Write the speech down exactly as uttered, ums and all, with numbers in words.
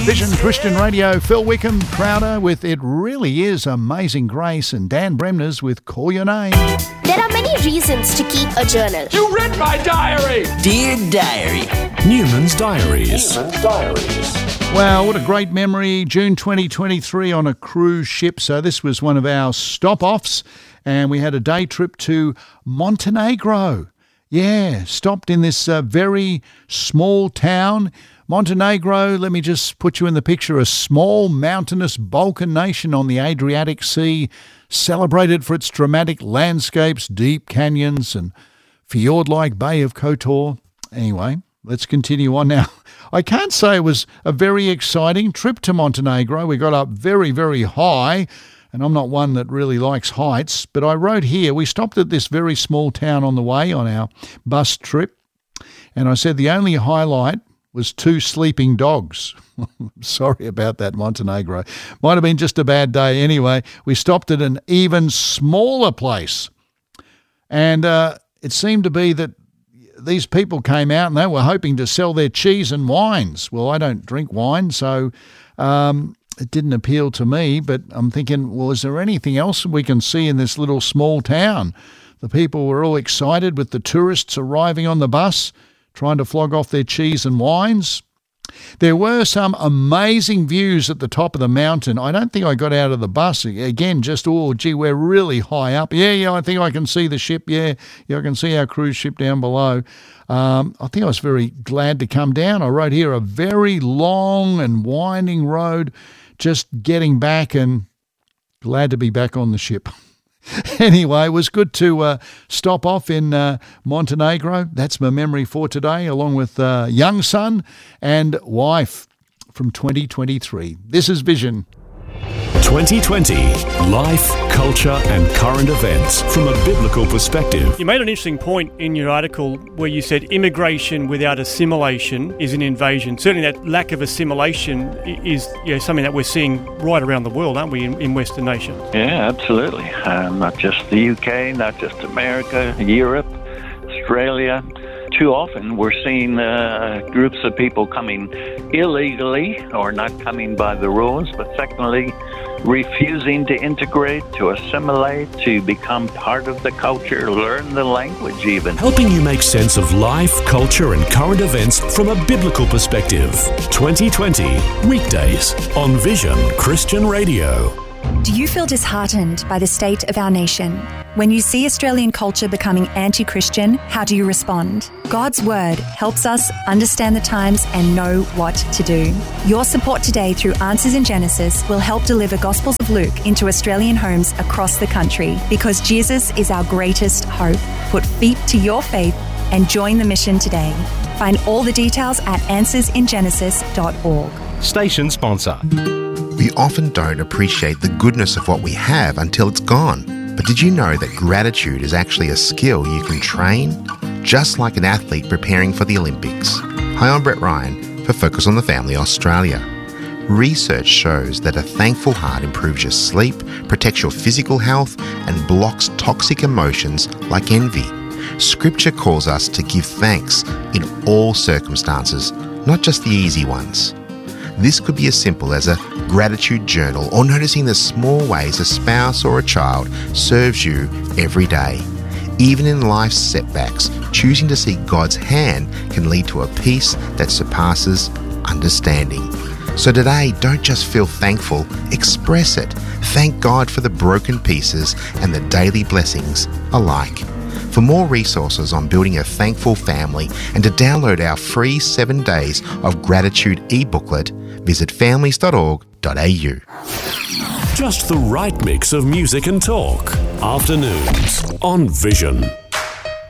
Vision Christian Radio, Phil Wickham, Crowder with It Really Is Amazing Grace, and Dan Bremners with Call Your Name. There are many reasons to keep a journal. You read my diary! Dear Diary. Newman's Diaries. Newman's Diaries. Wow, what a great memory. June twenty twenty-three on a cruise ship. So this was one of our stop-offs, and we had a day trip to Montenegro. Yeah, stopped in this uh, very small town. Montenegro, let me just put you in the picture, a small mountainous Balkan nation on the Adriatic Sea, celebrated for its dramatic landscapes, deep canyons and fjord-like Bay of Kotor. Anyway, let's continue on now. I can't say it was a very exciting trip to Montenegro. We got up very, very high, and I'm not one that really likes heights, but I wrote here, we stopped at this very small town on the way on our bus trip, and I said the only highlight was two sleeping dogs. Sorry about that, Montenegro. Might have been just a bad day anyway. We stopped at an even smaller place, and uh, it seemed to be that these people came out and they were hoping to sell their cheese and wines. Well, I don't drink wine, so um, it didn't appeal to me, but I'm thinking, well, is there anything else we can see in this little small town? The people were all excited with the tourists arriving on the bus, trying to flog off their cheese and wines. There were some amazing views at the top of the mountain. I don't think I got out of the bus. Again, just, oh, gee, we're really high up. Yeah, yeah, I think I can see the ship. Yeah, yeah, I can see our cruise ship down below. Um, I think I was very glad to come down. I wrote here a very long and winding road, just getting back, and glad to be back on the ship. Anyway, it was good to uh, stop off in uh, Montenegro. That's my memory for today, along with uh, young son and wife from twenty twenty-three. This is Vision. twenty twenty. Life, culture and current events from a biblical perspective. You made an interesting point in your article where you said immigration without assimilation is an invasion. Certainly that lack of assimilation is you know, something that we're seeing right around the world, aren't we, in, in Western nations? Yeah, absolutely. Uh, not just the U K, not just America, Europe, Australia. Too often we're seeing uh, groups of people coming illegally or not coming by the rules, but secondly, refusing to integrate, to assimilate, to become part of the culture, learn the language even. Helping you make sense of life, culture and current events from a biblical perspective. twenty twenty, weekdays on Vision Christian Radio. Do you feel disheartened by the state of our nation? When you see Australian culture becoming anti-Christian, how do you respond? God's Word helps us understand the times and know what to do. Your support today through Answers in Genesis will help deliver Gospels of Luke into Australian homes across the country, because Jesus is our greatest hope. Put feet to your faith and join the mission today. Find all the details at answers in genesis dot org. Station sponsor. We often don't appreciate the goodness of what we have until it's gone. But did you know that gratitude is actually a skill you can train? Just like an athlete preparing for the Olympics. Hi, I'm Brett Ryan for Focus on the Family Australia. Research shows that a thankful heart improves your sleep, protects your physical health, and blocks toxic emotions like envy. Scripture calls us to give thanks in all circumstances, not just the easy ones. This could be as simple as a gratitude journal or noticing the small ways a spouse or a child serves you every day. Even in life's setbacks, choosing to see God's hand can lead to a peace that surpasses understanding. So today, don't just feel thankful, express it. Thank God for the broken pieces and the daily blessings alike. For more resources on building a thankful family and to download our free seven days of gratitude e-booklet, visit families dot org dot a u. Just the right mix of music and talk. Afternoons on Vision.